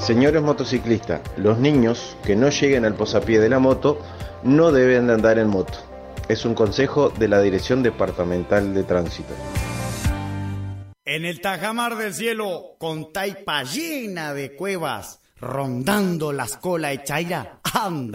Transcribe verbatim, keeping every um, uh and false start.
Señores motociclistas, los niños que no lleguen al posapié de la moto no deben de andar en moto. Es un consejo de la Dirección Departamental de Tránsito. En el tajamar del cielo, con taipa llena de cuevas, rondando las colas de Chaira, anda.